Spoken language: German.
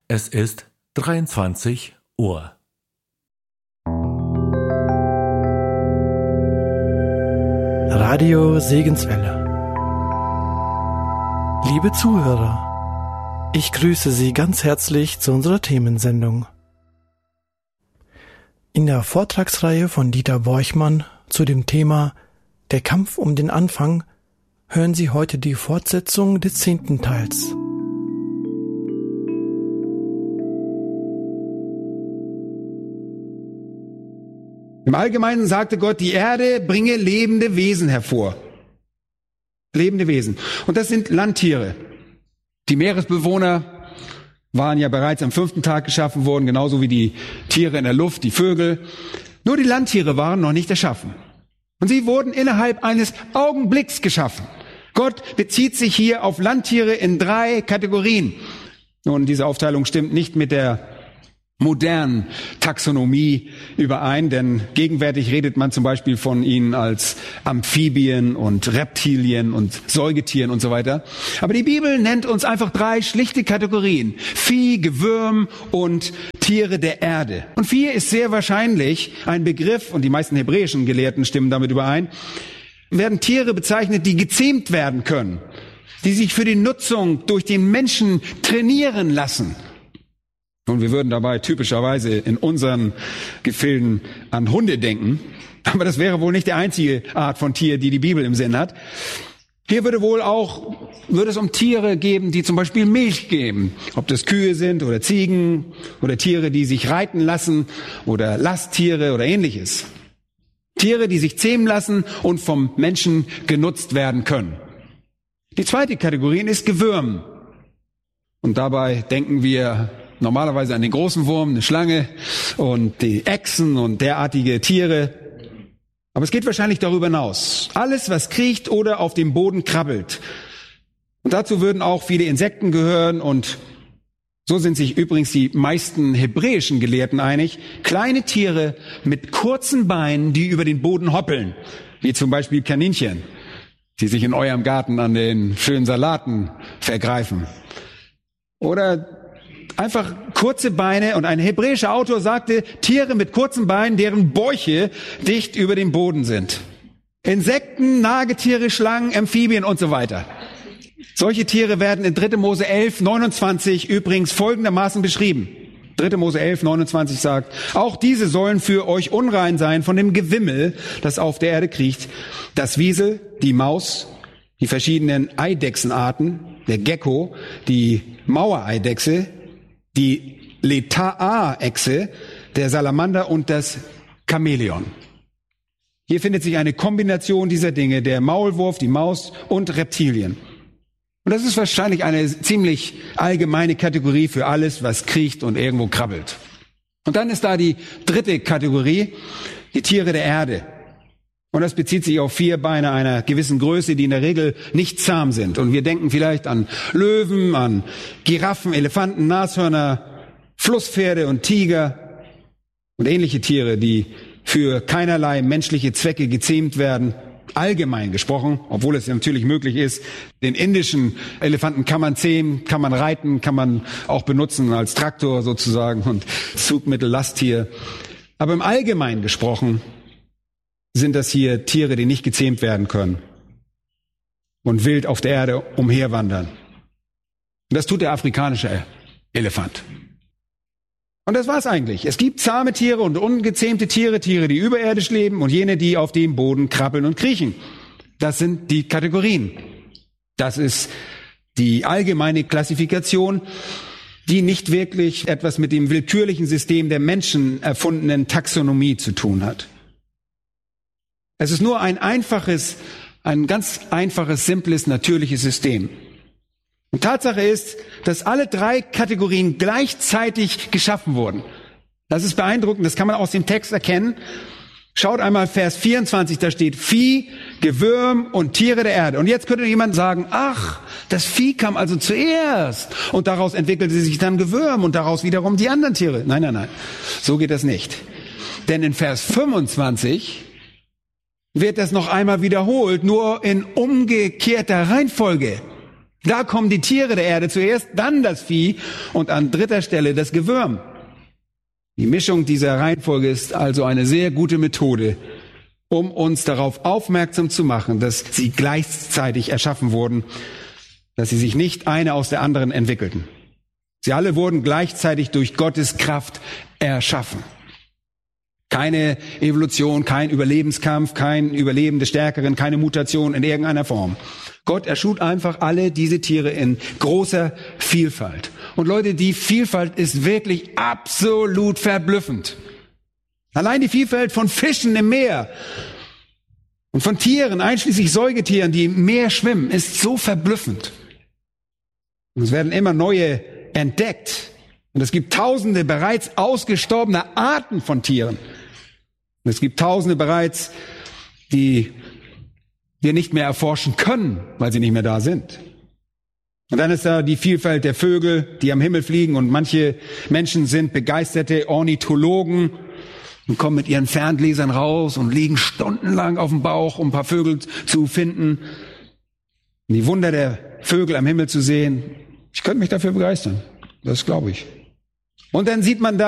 Es ist 23 Uhr. Radio Segenswelle. Liebe Zuhörer, ich grüße Sie ganz herzlich zu unserer Themensendung. In der Vortragsreihe von Dieter Borchmann zu dem Thema Der Kampf um den Anfang hören Sie heute die Fortsetzung des 10. Teils. Im Allgemeinen sagte Gott, die Erde bringe lebende Wesen hervor. Lebende Wesen. Und das sind Landtiere. Die Meeresbewohner waren ja bereits am 5. Tag geschaffen worden, genauso wie die Tiere in der Luft, die Vögel. Nur die Landtiere waren noch nicht erschaffen. Und sie wurden innerhalb eines Augenblicks geschaffen. Gott bezieht sich hier auf Landtiere in 3 Kategorien. Nun, diese Aufteilung stimmt nicht mit der modernen Taxonomie überein, denn gegenwärtig redet man zum Beispiel von ihnen als Amphibien und Reptilien und Säugetieren und so weiter. Aber die Bibel nennt uns einfach 3 schlichte Kategorien: Vieh, Gewürm und Tiere der Erde. Und Vieh ist sehr wahrscheinlich ein Begriff, und die meisten hebräischen Gelehrten stimmen damit überein, werden Tiere bezeichnet, die gezähmt werden können, die sich für die Nutzung durch den Menschen trainieren lassen. Und wir würden dabei typischerweise in unseren Gefilden an Hunde denken. Aber das wäre wohl nicht die einzige Art von Tier, die die Bibel im Sinn hat. Hier würde es um Tiere geben, die zum Beispiel Milch geben. Ob das Kühe sind oder Ziegen oder Tiere, die sich reiten lassen oder Lasttiere oder ähnliches. Tiere, die sich zähmen lassen und vom Menschen genutzt werden können. Die zweite Kategorie ist Gewürm. Und dabei denken wir normalerweise an den großen Wurm, eine Schlange und die Echsen und derartige Tiere. Aber es geht wahrscheinlich darüber hinaus. Alles, was kriecht oder auf dem Boden krabbelt. Und dazu würden auch viele Insekten gehören, und so sind sich übrigens die meisten hebräischen Gelehrten einig. Kleine Tiere mit kurzen Beinen, die über den Boden hoppeln, wie zum Beispiel Kaninchen, die sich in eurem Garten an den schönen Salaten vergreifen. Oder einfach kurze Beine, und ein hebräischer Autor sagte, Tiere mit kurzen Beinen, deren Bäuche dicht über dem Boden sind. Insekten, Nagetiere, Schlangen, Amphibien und so weiter. Solche Tiere werden in 3. Mose 11, 29 übrigens folgendermaßen beschrieben. 3. Mose 11, 29 sagt, auch diese sollen für euch unrein sein von dem Gewimmel, das auf der Erde kriecht. Das Wiesel, die Maus, die verschiedenen Eidechsenarten, der Gecko, die Mauereidechse, die Letaa-Echse, der Salamander und das Chamäleon. Hier findet sich eine Kombination dieser Dinge, der Maulwurf, die Maus und Reptilien. Und das ist wahrscheinlich eine ziemlich allgemeine Kategorie für alles, was kriecht und irgendwo krabbelt. Und dann ist da die 3. Kategorie, die Tiere der Erde. Und das bezieht sich auf 4 Beine einer gewissen Größe, die in der Regel nicht zahm sind. Und wir denken vielleicht an Löwen, an Giraffen, Elefanten, Nashörner, Flusspferde und Tiger und ähnliche Tiere, die für keinerlei menschliche Zwecke gezähmt werden. Allgemein gesprochen, obwohl es ja natürlich möglich ist. Den indischen Elefanten kann man zähmen, kann man reiten, kann man auch benutzen als Traktor sozusagen und Zugmittel, Lasttier. Aber im Allgemeinen gesprochen sind das hier Tiere, die nicht gezähmt werden können und wild auf der Erde umherwandern. Und das tut der afrikanische Elefant. Und das war's eigentlich. Es gibt zahme Tiere und ungezähmte Tiere, Tiere, die überirdisch leben, und jene, die auf dem Boden krabbeln und kriechen. Das sind die Kategorien. Das ist die allgemeine Klassifikation, die nicht wirklich etwas mit dem willkürlichen System der Menschen erfundenen Taxonomie zu tun hat. Es ist nur ein ganz einfaches, simples, natürliches System. Und Tatsache ist, dass alle 3 Kategorien gleichzeitig geschaffen wurden. Das ist beeindruckend, das kann man aus dem Text erkennen. Schaut einmal Vers 24, da steht Vieh, Gewürm und Tiere der Erde. Und jetzt könnte jemand sagen, ach, das Vieh kam also zuerst und daraus entwickelte sich dann Gewürm und daraus wiederum die anderen Tiere. Nein, so geht das nicht. Denn in Vers 25 wird das noch einmal wiederholt, nur in umgekehrter Reihenfolge. Da kommen die Tiere der Erde zuerst, dann das Vieh und an dritter Stelle das Gewürm. Die Mischung dieser Reihenfolge ist also eine sehr gute Methode, um uns darauf aufmerksam zu machen, dass sie gleichzeitig erschaffen wurden, dass sie sich nicht eine aus der anderen entwickelten. Sie alle wurden gleichzeitig durch Gottes Kraft erschaffen. Keine Evolution, kein Überlebenskampf, kein Überleben des Stärkeren, keine Mutation in irgendeiner Form. Gott erschuf einfach alle diese Tiere in großer Vielfalt. Und Leute, die Vielfalt ist wirklich absolut verblüffend. Allein die Vielfalt von Fischen im Meer und von Tieren, einschließlich Säugetieren, die im Meer schwimmen, ist so verblüffend. Und es werden immer neue entdeckt. Und es gibt tausende bereits ausgestorbene Arten von Tieren. Und es gibt tausende bereits, die wir nicht mehr erforschen können, weil sie nicht mehr da sind. Und dann ist da die Vielfalt der Vögel, die am Himmel fliegen. Und manche Menschen sind begeisterte Ornithologen und kommen mit ihren Ferngläsern raus und liegen stundenlang auf dem Bauch, um ein paar Vögel zu finden. Und die Wunder der Vögel am Himmel zu sehen. Ich könnte mich dafür begeistern. Das glaube ich. Und dann sieht man da